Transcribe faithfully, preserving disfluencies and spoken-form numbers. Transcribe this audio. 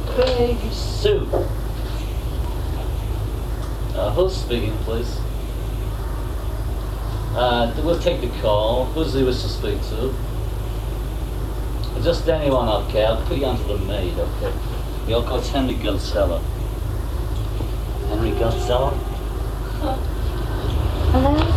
Craig Soup. Uh, who's speaking, please? Uh, we'll take the call. Who's he wish to speak to? Just anyone, okay. I'll put you onto the maid, okay. You'll go to Henry Goldseller. Henry Goldseller? Hello?